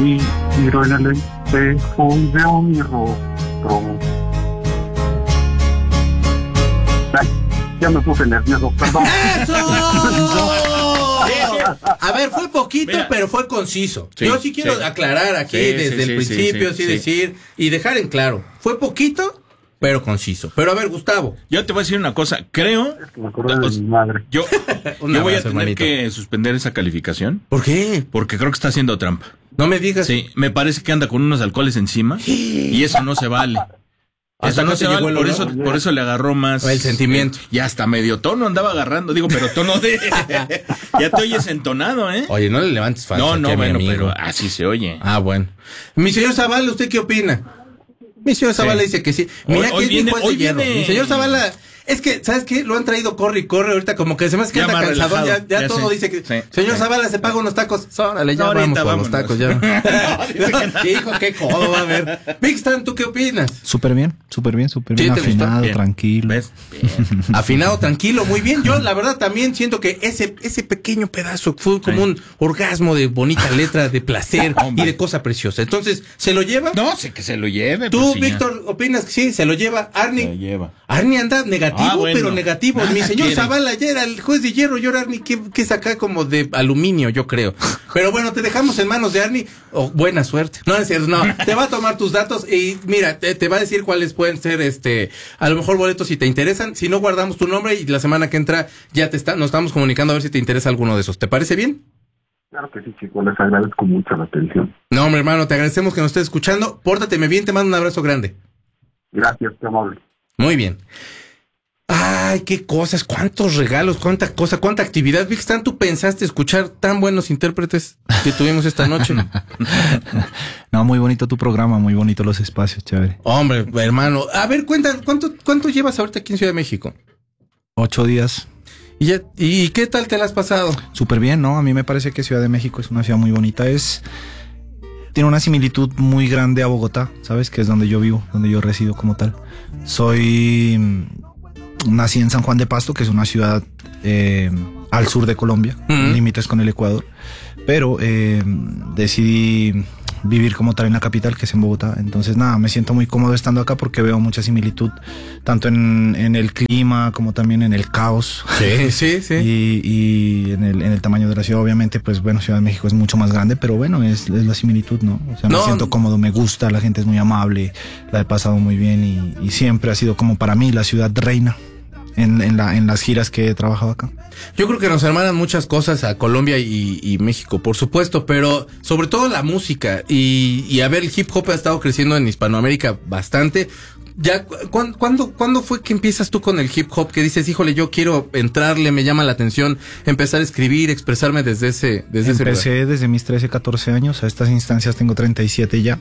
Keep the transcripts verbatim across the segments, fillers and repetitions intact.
y miro en el espejo y veo mi rostro. Ay, ya me puse nervioso, perdón. ¡Eso! A ver, fue poquito, Mira, pero fue conciso. Sí, Yo sí quiero sí. aclarar aquí sí, desde sí, el sí, principio, sí, sí, sí decir y dejar en claro. Fue poquito, pero conciso. Pero a ver, Gustavo. Yo te voy a decir una cosa. Creo... Es que me acordé de mi madre. Yo, yo voy a tener hermanito. que suspender esa calificación. ¿Por qué? Porque creo que está haciendo trampa. No me digas. Sí, me parece que anda con unos alcoholes encima y eso no se vale. Hasta no se vale, por eso, por eso le agarró más el sentimiento. Eh, y hasta medio tono andaba agarrando, digo, pero tono de ya te oyes entonado, ¿eh? Oye, no le levantes falso. No, no, bueno, pero así se oye. Ah, bueno. Mi señor Zavala, ¿usted qué opina? Mi señor Zavala sí. dice que sí. Mira hoy, que hoy es viene, mi juez de hierro. Viene... Mi señor Zavala, es que, ¿sabes qué? Lo han traído corre y corre ahorita, como que se me hace que ya anda cansado. Ya, ya, ya todo sé. dice que. Sí. Señor Sí. Zavala, se paga unos tacos. Órale, ya no, vamos por vámonos. los tacos, ya. no, hijo, qué codo va a haber. Big Stan, ¿tú qué opinas? Súper bien, súper bien, súper bien. ¿Sí afinado, bien. tranquilo. ¿Ves? Bien. Afinado, tranquilo, muy bien. Yo, la verdad, también siento que ese, ese pequeño pedazo fue como sí. un orgasmo de bonita letra, de placer y de cosa preciosa. Entonces, ¿se lo lleva? No, sé que se lo lleve. ¿Tú, pues, sí, Víctor, opinas que sí? ¿Se lo lleva? Arnie. Se lo lleva. Arnie anda negativo, ah, bueno. pero negativo. Nada Mi señor quiere. Zavala ayer, el juez de hierro, y ahora Arnie, que, que es acá como de aluminio, yo creo. Pero bueno, te dejamos en manos de Arnie. Oh, buena suerte. No, es cierto, no. Te va a tomar tus datos y mira, te, te va a decir cuáles pueden ser, este, a lo mejor boletos si te interesan. Si no, guardamos tu nombre y la semana que entra ya te está, nos estamos comunicando a ver si te interesa alguno de esos. ¿Te parece bien? Claro que sí, chicos, les agradezco mucho la atención. No, hombre, hermano, te agradecemos que nos estés escuchando. Pórtateme bien, te mando un abrazo grande. Gracias, qué amable. Muy bien. Ay, qué cosas, cuántos regalos, cuánta cosa, cuánta actividad. Big Stan, ¿tú pensaste escuchar tan buenos intérpretes que tuvimos esta noche? No, muy bonito tu programa, muy bonito los espacios, chévere. Hombre, hermano, a ver, cuenta, ¿cuánto, cuánto llevas ahorita aquí en Ciudad de México? Ocho días. ¿Y, ya, ¿Y qué tal te la has pasado? Súper bien, ¿no? A mí me parece que Ciudad de México es una ciudad muy bonita, es... Tiene una similitud muy grande a Bogotá, ¿sabes? Que es donde yo vivo, donde yo resido como tal. Soy... Nací en San Juan de Pasto, que es una ciudad eh, al sur de Colombia, uh-huh. límites con el Ecuador, pero eh, decidí vivir como tal en la capital, que es en Bogotá. Entonces nada, me siento muy cómodo estando acá porque veo mucha similitud, tanto en, en el clima como también en el caos. Sí, sí, sí. Y, y en, el, en el tamaño de la ciudad, obviamente, pues bueno, Ciudad de México es mucho más grande, pero bueno, es, es la similitud, ¿no? O sea, me no. siento cómodo, me gusta, la gente es muy amable, la he pasado muy bien y, y siempre ha sido como para mí la ciudad reina. En, en, la, en las giras que he trabajado acá. Yo creo que nos hermanan muchas cosas a Colombia y, y México, por supuesto, pero sobre todo la música y, y a ver, el hip hop ha estado creciendo en Hispanoamérica bastante. Ya, ¿cuándo, ¿cuándo, ¿cuándo fue que empiezas tú con el hip hop? Que dices, híjole, yo quiero entrarle, me llama la atención, empezar a escribir, expresarme desde ese, desde Empecé ese lugar. desde mis trece, catorce años, a estas instancias tengo treinta y siete ya.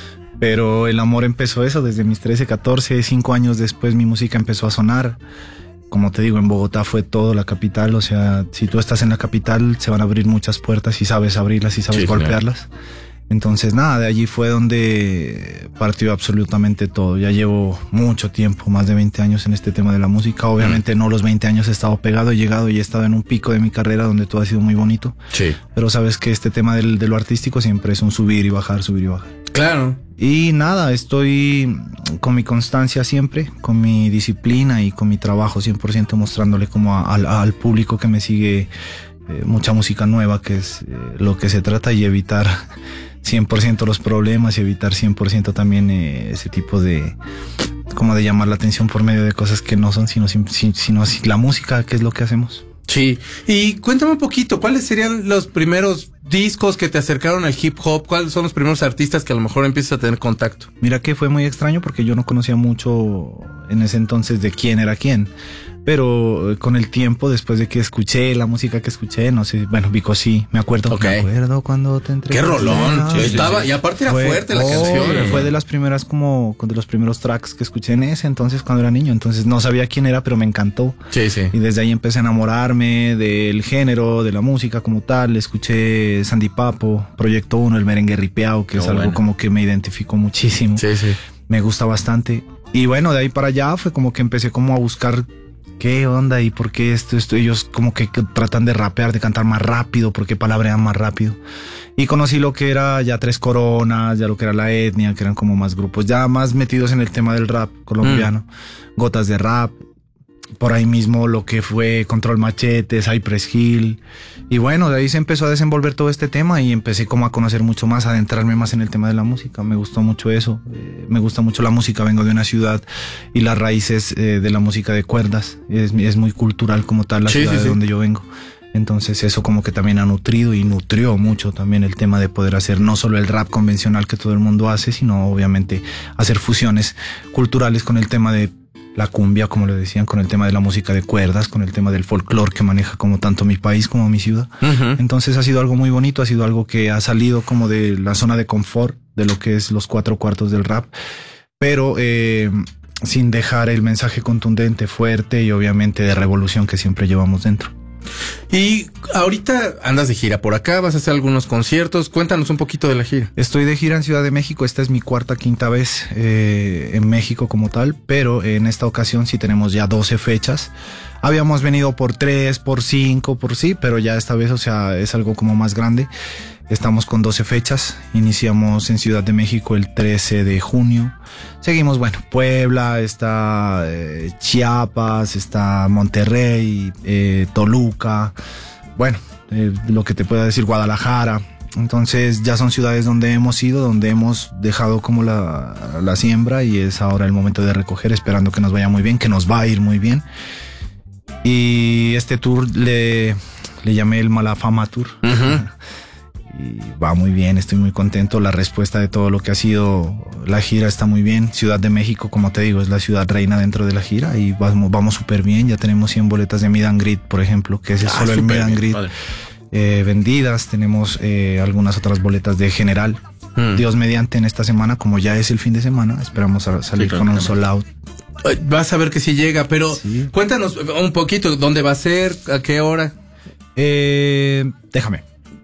Pero el amor empezó eso, desde mis trece, catorce, cinco años después mi música empezó a sonar. Como te digo, en Bogotá fue todo la capital, o sea, si tú estás en la capital se van a abrir muchas puertas y sabes abrirlas y sabes sí, golpearlas. Claro. Entonces nada, de allí fue donde partió absolutamente todo. Ya llevo mucho tiempo, más de veinte años en este tema de la música. Obviamente mm. no los veinte años he estado pegado, he llegado y he estado en un pico de mi carrera donde todo ha sido muy bonito. Sí. Pero sabes que este tema del, de lo artístico siempre es un subir y bajar, subir y bajar. Claro. Y nada, estoy con mi constancia siempre, con mi disciplina y con mi trabajo cien por ciento mostrándole como a, a, al público que me sigue eh, mucha música nueva, que es eh, lo que se trata, y evitar cien por ciento los problemas y evitar cien por ciento también eh, ese tipo de, como de llamar la atención por medio de cosas que no son, sino, sino, sino la música, que es lo que hacemos. Sí, y cuéntame un poquito, ¿cuáles serían los primeros discos que te acercaron al hip hop? ¿Cuáles son los primeros artistas que a lo mejor empiezas a tener contacto? Mira que fue muy extraño porque yo no conocía mucho en ese entonces de quién era quién, pero con el tiempo, después de que escuché la música que escuché, no sé, bueno, Vico sí, me acuerdo, okay. me acuerdo cuando te entregué. ¡Qué rolón! Sí, estaba, sí, sí. Y aparte era fue, fuerte la oh, canción. Fue de las primeras como, de los primeros tracks que escuché en ese entonces cuando era niño, entonces no sabía quién era, pero me encantó. Sí, sí. Y desde ahí empecé a enamorarme del género, de la música como tal. Escuché Sandy Papo, Proyecto Uno, el merengue ripeado, que Qué es algo bueno. como que me identificó muchísimo. Sí, sí. Me gusta bastante. Y bueno, de ahí para allá fue como que empecé como a buscar ¿qué onda? ¿Y por qué esto, esto? Ellos como que tratan de rapear, de cantar más rápido, porque palabrean más rápido. Y conocí lo que era ya Tres Coronas, ya lo que era La Etnia, que eran como más grupos, ya más metidos en el tema del rap colombiano. Mm. Gotas de Rap, por ahí mismo lo que fue Control Machete, Cypress Hill. Y bueno, de ahí se empezó a desenvolver todo este tema y empecé como a conocer mucho más, a adentrarme más en el tema de la música. Me gustó mucho eso, eh, me gusta mucho la música. Vengo de una ciudad y las raíces eh, de la música de cuerdas es, es muy cultural como tal la sí, ciudad sí, de sí. donde yo vengo. Entonces eso como que también ha nutrido y nutrió mucho también el tema de poder hacer no solo el rap convencional que todo el mundo hace, sino obviamente hacer fusiones culturales con el tema de la cumbia, como le decían, con el tema de la música de cuerdas, con el tema del folclore que maneja como tanto mi país como mi ciudad. Uh-huh. Entonces ha sido algo muy bonito, ha sido algo que ha salido como de la zona de confort de lo que es los cuatro cuartos del rap, pero eh, sin dejar el mensaje contundente, fuerte y obviamente de revolución que siempre llevamos dentro. Y ahorita andas de gira por acá, vas a hacer algunos conciertos. Cuéntanos un poquito de la gira. Estoy de gira en Ciudad de México. Esta es mi cuarta, quinta vez eh, en México como tal, pero en esta ocasión sí tenemos ya doce fechas. Habíamos venido por tres, por cinco, por sí, pero ya esta vez, o sea, es algo como más grande. Estamos con doce fechas. Iniciamos en Ciudad de México el trece de junio. Seguimos, bueno, Puebla, está eh, Chiapas, está Monterrey, eh, Toluca, bueno, eh, lo que te pueda decir, Guadalajara. Entonces ya son ciudades donde hemos ido, donde hemos dejado como la, la siembra y es ahora el momento de recoger, esperando que nos vaya muy bien, que nos va a ir muy bien. Y este tour le, le llamé el Malafama Tour. Uh-huh. Y va muy bien, estoy muy contento. La respuesta de todo lo que ha sido la gira está muy bien. Ciudad de México, como te digo, es la ciudad reina dentro de la gira y vamos, vamos súper bien. Ya tenemos cien boletas de Meet and Greet, por ejemplo, que es ah, solo el Meet and Greet eh, vendidas. Tenemos eh, algunas otras boletas de general. Hmm. Dios mediante, en esta semana, como ya es el fin de semana, esperamos a salir sí, con un sold out. Vas a ver que sí llega, pero sí. Cuéntanos un poquito, ¿dónde va a ser? ¿A qué hora? Eh, déjame.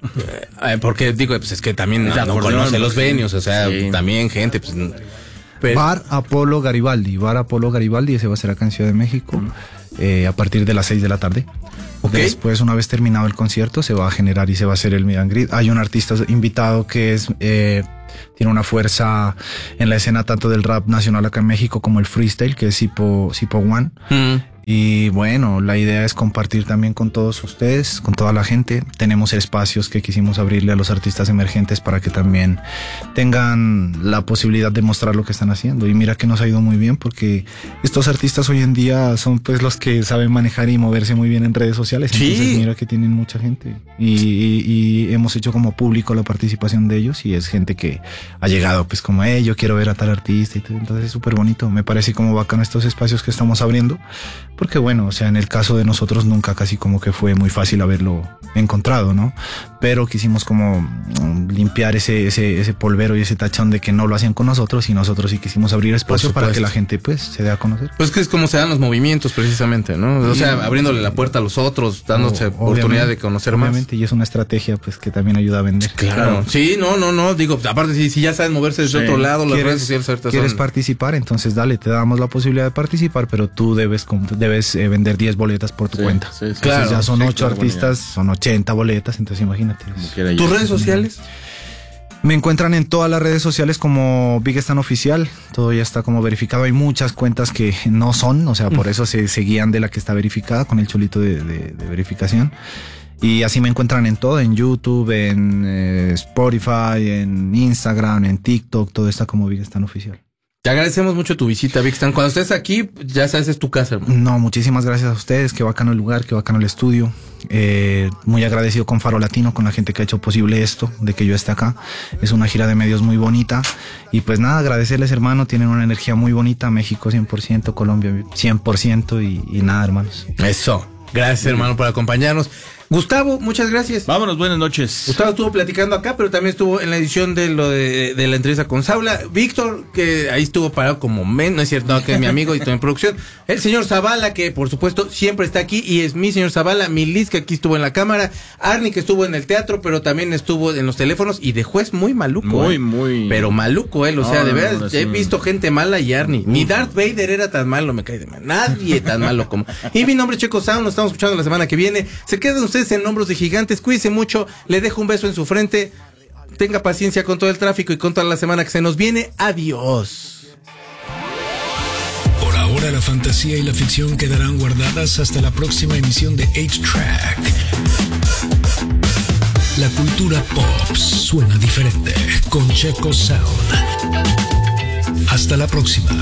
Eh, porque digo, pues es que también no, no conoce los venues, o sea, sí. También gente, pues. Pero... Bar Apolo Garibaldi, Bar Apolo Garibaldi, ese va a ser acá en Ciudad de México, mm. eh, a partir de las seis de la tarde. Okay. Después, una vez terminado el concierto, se va a generar y se va a hacer el Meet and Greet. Hay un artista invitado que es eh, tiene una fuerza en la escena tanto del rap nacional acá en México como el freestyle, que es Sipo, Sipo One. Mm. Y bueno, la idea es compartir también con todos ustedes, con toda la gente. Tenemos espacios que quisimos abrirle a los artistas emergentes para que también tengan la posibilidad de mostrar lo que están haciendo. Y mira que nos ha ido muy bien porque estos artistas hoy en día son pues los que saben manejar y moverse muy bien en redes sociales. Sí. Entonces mira que tienen mucha gente. Y, y, y hemos hecho como público la participación de ellos y es gente que ha llegado pues como, hey, yo quiero ver a tal artista y todo. Entonces es súper bonito. Me parece como bacano estos espacios que estamos abriendo. Porque bueno, o sea, en el caso de nosotros nunca casi como que fue muy fácil haberlo encontrado, ¿no? Pero quisimos como limpiar ese, ese, ese polvero y ese tachón de que no lo hacían con nosotros y nosotros sí quisimos abrir espacio para que la gente pues se dé a conocer. Pues que es como se dan los movimientos precisamente, ¿no? O sea, sí. Abriéndole la puerta a los otros, dándose o, oportunidad de conocer obviamente, más. Obviamente, y es una estrategia pues que también ayuda a vender. Claro. claro. Sí, no, no, no, digo, aparte si, si ya saben moverse desde sí. otro lado, las redes sociales ahorita ¿Quieres son... participar? Entonces dale, te damos la posibilidad de participar, pero tú debes, debes eh, vender diez boletas por tu sí, cuenta. Sí, sí, claro, ya son sí, ocho claro, artistas, bueno, son ochenta boletas, entonces imagínate. ¿Tus redes sociales? Me encuentran en todas las redes sociales como Big Stan Oficial, todo ya está como verificado. Hay muchas cuentas que no son, o sea, por eso se, se guían de la que está verificada con el chulito de, de, de verificación. Y así me encuentran en todo, en YouTube, en eh, Spotify, en Instagram, en TikTok, todo está como Big Stan Oficial. Te agradecemos mucho tu visita, Big Stan. Cuando estés aquí, ya sabes, es tu casa, hermano. No, muchísimas gracias a ustedes. Qué bacano el lugar, qué bacano el estudio. Eh, muy agradecido con Faro Latino, con la gente que ha hecho posible esto, de que yo esté acá. Es una gira de medios muy bonita. Y pues nada, agradecerles, hermano. Tienen una energía muy bonita. México cien por ciento, Colombia cien por ciento y, y nada, hermanos. Eso. Gracias, hermano, por acompañarnos. Gustavo, muchas gracias. Vámonos, buenas noches. Gustavo estuvo platicando acá, pero también estuvo en la edición de lo de, de la entrevista con Saula. Víctor, que ahí estuvo parado como men, no es cierto, no, que es mi amigo y también en producción. El señor Zavala, que por supuesto siempre está aquí y es mi señor Zavala. Mi Liz, que aquí estuvo en la cámara. Arnie, que estuvo en el teatro, pero también estuvo en los teléfonos y de juez muy maluco. Muy, ¿eh? muy. Pero maluco, él, o sea, No, de no, verdad, no, he sí. visto gente mala y Arnie. Ni Darth Vader era tan malo, me cae de mal. Nadie tan malo como. Y mi nombre es Checo Sound, nos estamos escuchando la semana que viene. Se quedan ustedes en Hombros de Gigantes, cuídense mucho, le dejo un beso en su frente. Tenga paciencia con todo el tráfico y con toda la semana que se nos viene. Adiós. Por ahora la fantasía y la ficción quedarán guardadas hasta la próxima emisión de ocho track. La cultura pop suena diferente con Checo Sound. Hasta la próxima.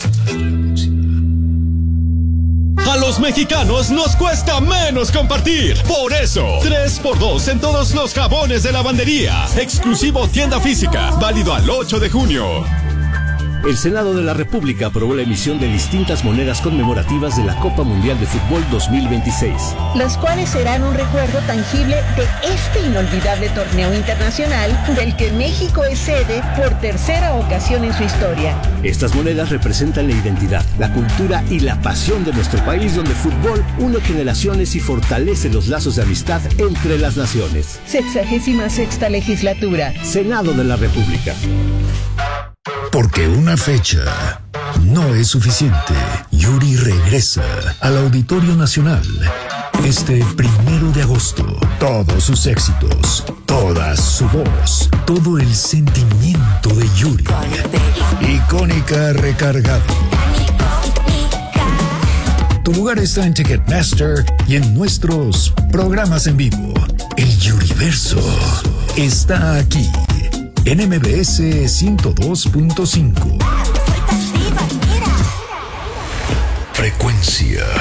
A los mexicanos nos cuesta menos compartir. Por eso, tres por dos en todos los jabones de lavandería. Exclusivo tienda física, válido al ocho de junio. El Senado de la República aprobó la emisión de distintas monedas conmemorativas de la Copa Mundial de Fútbol dos mil veintiséis. Las cuales serán un recuerdo tangible de este inolvidable torneo internacional del que México es sede por tercera ocasión en su historia. Estas monedas representan la identidad, la cultura y la pasión de nuestro país, donde el fútbol une generaciones y fortalece los lazos de amistad entre las naciones. Sexagésima sexta legislatura. Senado de la República. Porque una fecha no es suficiente. Yuri regresa al Auditorio Nacional este primero de agosto. Todos sus éxitos, toda su voz, todo el sentimiento de Yuri. Icónica recargado. Tu lugar está en Ticketmaster y en nuestros programas en vivo. El Yuriverso está aquí en M B S ciento dos punto cinco. Frecuencia